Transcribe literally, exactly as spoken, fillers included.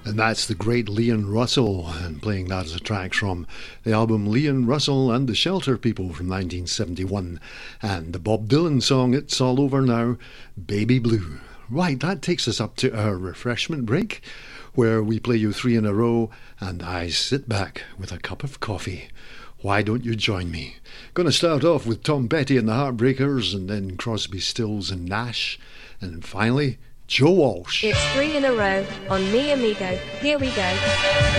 And that's the great Leon Russell, and playing that as a track from the album Leon Russell and the Shelter People from nineteen seventy-one, and the Bob Dylan song It's All Over Now, Baby Blue. Right, that takes us up to our refreshment break, where we play you three in a row and I sit back with a cup of coffee. Why don't you join me? Gonna start off with Tom Petty and the Heartbreakers, and then Crosby, Stills and Nash, and finally Joe Walsh. It's three in a row on Mi Amigo. Here we go.